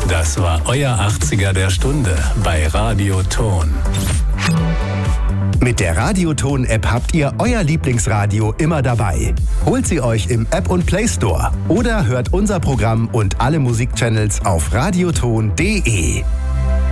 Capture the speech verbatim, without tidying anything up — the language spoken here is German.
Das war euer achtziger der Stunde bei Radio Ton. Mit der Radioton-App habt ihr euer Lieblingsradio immer dabei. Holt sie euch im App- und Play Store oder hört unser Programm und alle Musikchannels auf radioton punkt de.